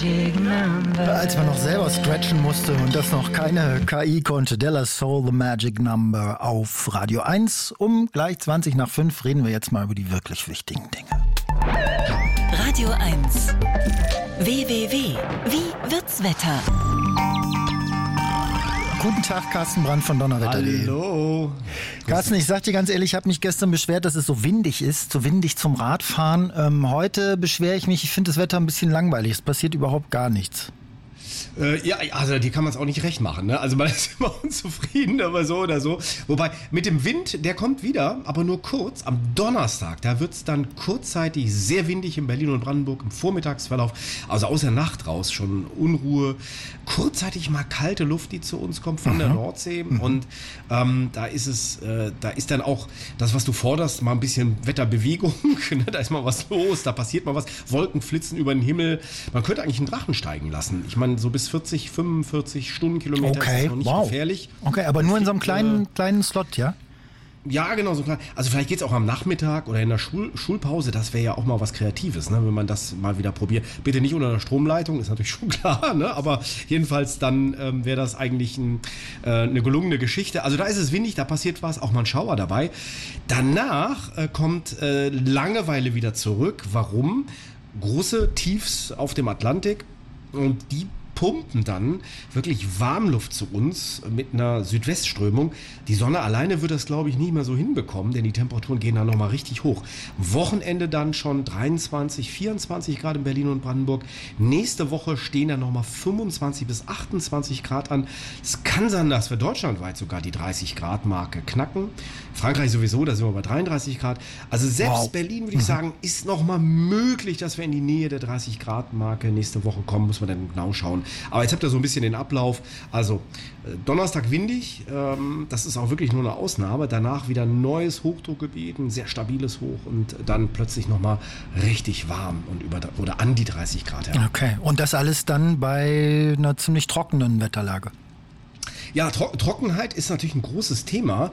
Als man noch selber stretchen musste und das noch keine KI konnte, De La Soul, The Magic Number auf Radio 1. Um gleich 20 nach 5 reden wir jetzt mal über die wirklich wichtigen Dinge. Radio 1. WWW. Wie wird's Wetter? Guten Tag, Carsten Brandt von Donnerwetter.de. Hallo. Carsten, ich sag dir ganz ehrlich, ich habe mich gestern beschwert, dass es so windig ist, so windig zum Radfahren. Heute beschwere ich mich, ich finde das Wetter ein bisschen langweilig, es passiert überhaupt gar nichts. Ja, also die kann man es auch nicht recht machen, ne? Also man ist immer unzufrieden, aber so oder so. Wobei, mit dem Wind, der kommt wieder, aber nur kurz. Am Donnerstag, da wird es dann kurzzeitig sehr windig in Berlin und Brandenburg im Vormittagsverlauf. Also aus der Nacht raus schon Unruhe. Kurzzeitig mal kalte Luft, die zu uns kommt von der Nordsee. Und da ist dann auch das, was du forderst, mal ein bisschen Wetterbewegung. Ne? Da ist mal was los, da passiert mal was. Wolken flitzen über den Himmel. Man könnte eigentlich einen Drachen steigen lassen. Ich meine, so bis 40, 45 Stundenkilometer ist das noch nicht gefährlich. Okay, aber nur in so einem kleinen Slot, ja? Ja, genau, so klein. Also vielleicht geht es auch am Nachmittag oder in der Schulpause. Das wäre ja auch mal was Kreatives, ne, wenn man das mal wieder probiert. Bitte nicht unter der Stromleitung, ist natürlich schon klar, ne? Aber jedenfalls dann wäre das eigentlich eine gelungene Geschichte. Also da ist es windig, da passiert was, auch mal ein Schauer dabei. Danach kommt Langeweile wieder zurück. Warum? Große Tiefs auf dem Atlantik und die pumpen dann wirklich Warmluft zu uns mit einer Südwestströmung. Die Sonne alleine wird das, glaube ich, nicht mehr so hinbekommen, denn die Temperaturen gehen dann nochmal richtig hoch. Wochenende dann schon 23, 24 Grad in Berlin und Brandenburg. Nächste Woche stehen dann nochmal 25 bis 28 Grad an. Es kann sein, dass wir deutschlandweit sogar die 30 Grad Marke knacken. Frankreich sowieso, da sind wir bei 33 Grad. Also selbst Berlin, würde ich sagen, ist nochmal möglich, dass wir in die Nähe der 30 Grad Marke nächste Woche kommen. Muss man dann genau schauen. Aber jetzt habt ihr so ein bisschen den Ablauf. Also Donnerstag windig, das ist auch wirklich nur eine Ausnahme. Danach wieder ein neues Hochdruckgebiet, ein sehr stabiles Hoch und dann plötzlich nochmal richtig warm und oder an die 30 Grad heran. Okay, und das alles dann bei einer ziemlich trockenen Wetterlage? Ja, Trockenheit ist natürlich ein großes Thema,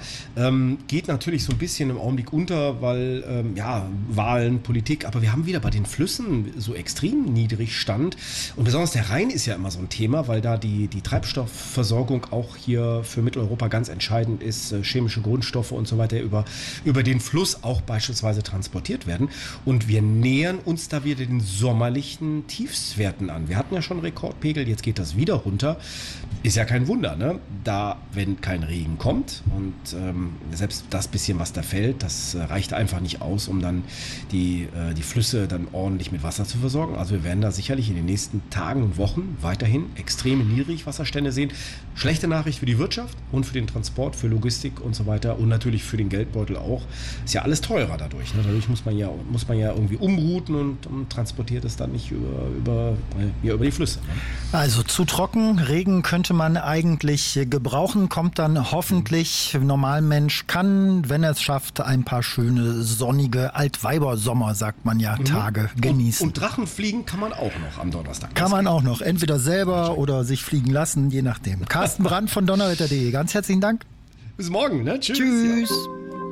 geht natürlich so ein bisschen im Augenblick unter, weil Wahlen, Politik, aber wir haben wieder bei den Flüssen so extrem Niedrigstand und besonders der Rhein ist ja immer so ein Thema, weil da die Treibstoffversorgung auch hier für Mitteleuropa ganz entscheidend ist, chemische Grundstoffe und so weiter über den Fluss auch beispielsweise transportiert werden und wir nähern uns da wieder den sommerlichen Tiefstwerten an. Wir hatten ja schon Rekordpegel, jetzt geht das wieder runter, ist ja kein Wunder, ne? Da, wenn kein Regen kommt und selbst das bisschen, was da fällt, das reicht einfach nicht aus, um dann die Flüsse dann ordentlich mit Wasser zu versorgen. Also wir werden da sicherlich in den nächsten Tagen und Wochen weiterhin extreme Niedrigwasserstände sehen. Schlechte Nachricht für die Wirtschaft und für den Transport, für Logistik und so weiter und natürlich für den Geldbeutel auch. Ist ja alles teurer dadurch. Ne? Dadurch muss man ja irgendwie umrouten und transportiert es dann nicht über die Flüsse. Ne? Also zu trocken, Regen könnte man eigentlich gebrauchen, kommt dann hoffentlich. Normalmensch kann, wenn er es schafft, ein paar schöne, sonnige Altweibersommer, sagt man ja, Tage genießen. Und Drachen fliegen kann man auch noch am Donnerstag. Kann man auch noch, entweder selber oder sich fliegen lassen, je nachdem. Carsten Brandt von Donnerwetter.de, ganz herzlichen Dank. Bis morgen, ne? Tschüss. Tschüss. Ja.